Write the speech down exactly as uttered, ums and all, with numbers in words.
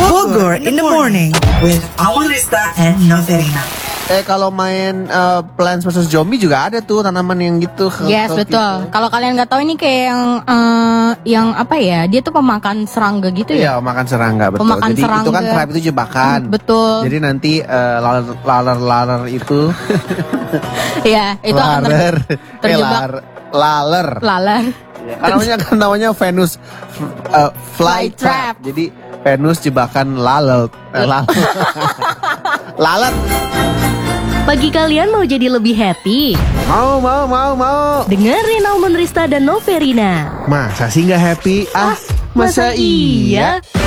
Bogor in the morning with Awan Rista and Noverina. Eh kalau main uh, Plants versus Zombie juga ada tuh tanaman yang gitu. Yes, betul. Gitu. Kalau kalian nggak tahu ini kayak yang uh, yang apa ya? Dia tuh pemakan serangga gitu ya? Iya, pemakan serangga, betul. Pemakan Jadi serangga. itu kan trap itu jebakan. Hmm, betul. Jadi nanti uh, laler-laler itu Iya, itu akan ter terjebak. Eh, laler. Laler. Ya, kan namanya kan namanya Venus uh, fly, Fly trap. trap. Jadi Venus jebakan laler. Eh, laler. Laler. Pagi kalian mau jadi lebih happy? Mau, mau, mau, mau. Dengerin Almond Rista dan Noverina. Masa sih nggak happy? Ah, Masa iya?